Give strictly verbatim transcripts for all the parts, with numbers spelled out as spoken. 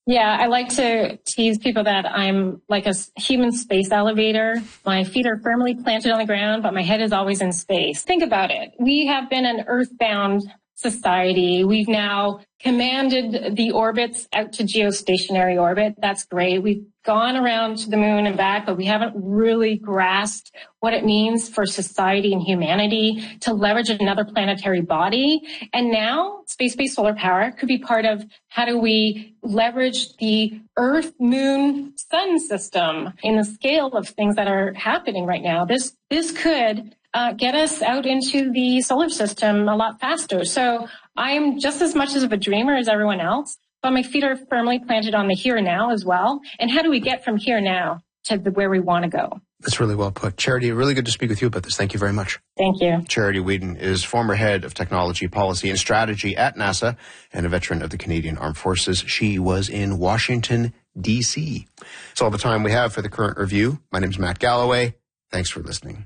Yeah, I like to tease people that I'm like a human space elevator. My feet are firmly planted on the ground, but my head is always in space. Think about it. We have been an earthbound society. We've now commanded the orbits out to geostationary orbit. That's great. We've gone around to the moon and back, but we haven't really grasped what it means for society and humanity to leverage another planetary body. And now space-based solar power could be part of how do we leverage the Earth, Moon, Sun system in the scale of things that are happening right now. This, this could Uh, get us out into the solar system a lot faster. So I'm just as much of a dreamer as everyone else, but my feet are firmly planted on the here and now as well. And how do we get from here now to the, where we want to go? That's really well put. Charity, really good to speak with you about this. Thank you very much. Thank you. Charity Wheaton is former head of technology policy and strategy at NASA and a veteran of the Canadian Armed Forces. She was in Washington, D C. That's all the time we have for the current review. My name is Matt Galloway. Thanks for listening.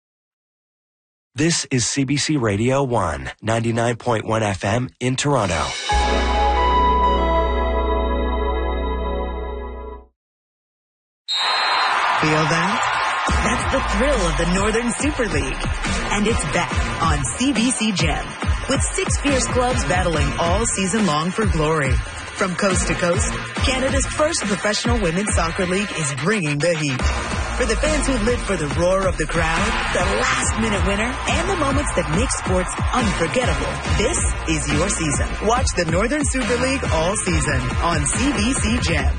This is C B C Radio one, ninety-nine point one F M in Toronto. Feel that? That's the thrill of the Northern Super League. And it's back on C B C Gem, with six fierce clubs battling all season long for glory. From coast to coast, Canada's first professional women's soccer league is bringing the heat. For the fans who live for the roar of the crowd, the last-minute winner, and the moments that make sports unforgettable, this is your season. Watch the Northern Super League all season on C B C Gem.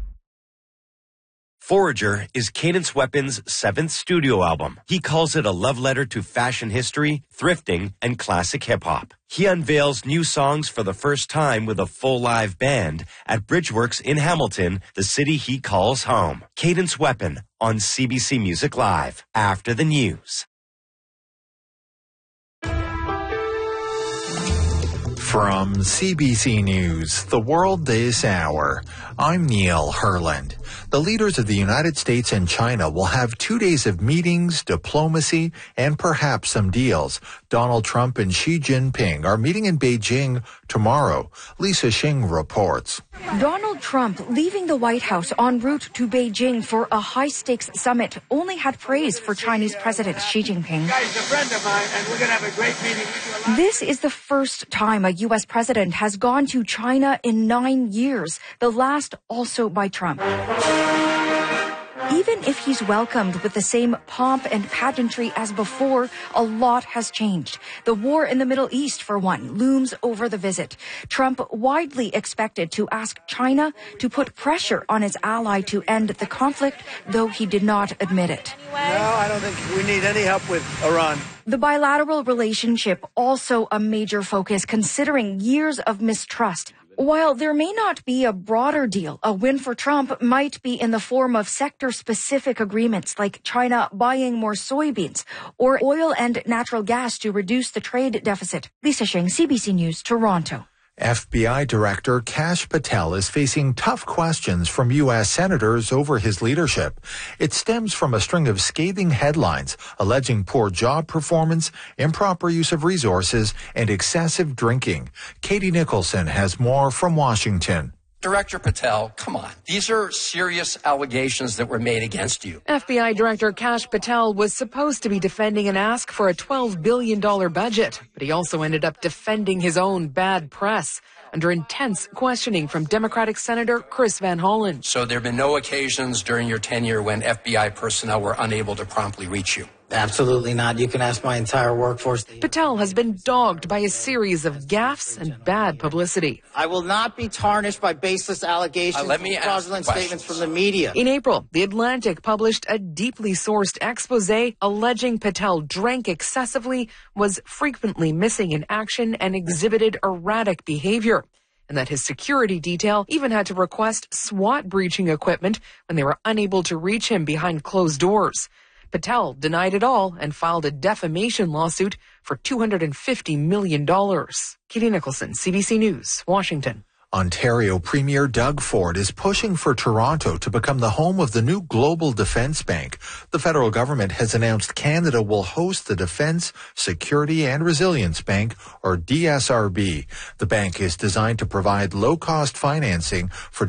Forager is Cadence Weapons' seventh studio album. He calls it a love letter to fashion history, thrifting, and classic hip-hop. He unveils new songs for the first time with a full live band at Bridgeworks in Hamilton, the city he calls home. Cadence Weapon on C B C Music Live after the news. From C B C News, The World This Hour, I'm Neil Herland. The leaders of the United States and China will have two days of meetings, diplomacy, and perhaps some deals. Donald Trump and Xi Jinping are meeting in Beijing tomorrow. Lisa Shing reports. Donald Trump, leaving the White House en route to Beijing for a high-stakes summit, only had praise for Chinese President Xi Jinping. He's a friend of mine, and we're going to have a great meeting. This is the first time a U S president has gone to China in nine years, the last also by Trump. Even if he's welcomed with the same pomp and pageantry as before, a lot has changed. The war in the Middle East, for one, looms over the visit. Trump widely expected to ask China to put pressure on its ally to end the conflict, though he did not admit it. No, I don't think we need any help with Iran. The bilateral relationship also a major focus, considering years of mistrust. While there may not be a broader deal, a win for Trump might be in the form of sector-specific agreements like China buying more soybeans or oil and natural gas to reduce the trade deficit. Lisa Shing, C B C News, Toronto. F B I Director Kash Patel is facing tough questions from U S senators over his leadership. It stems from a string of scathing headlines alleging poor job performance, improper use of resources, and excessive drinking. Katie Nicholson has more from Washington. Director Patel, come on. These are serious allegations that were made against you. F B I Director Kash Patel was supposed to be defending an ask for a twelve billion dollars budget, but he also ended up defending his own bad press under intense questioning from Democratic Senator Chris Van Hollen. So there have been no occasions during your tenure when F B I personnel were unable to promptly reach you? Absolutely not. You can ask my entire workforce. Patel has been dogged by a series of gaffes and bad publicity. I will not be tarnished by baseless allegations uh, let me and fraudulent statements from the media. In April, The Atlantic published a deeply sourced expose alleging Patel drank excessively, was frequently missing in action, and exhibited erratic behavior, and that his security detail even had to request SWAT breaching equipment when they were unable to reach him behind closed doors. Patel denied it all and filed a defamation lawsuit for two hundred fifty million dollars. Katie Nicholson, C B C News, Washington. Ontario Premier Doug Ford is pushing for Toronto to become the home of the new Global Defence Bank. The federal government has announced Canada will host the Defence, Security and Resilience Bank, or D S R B. The bank is designed to provide low-cost financing for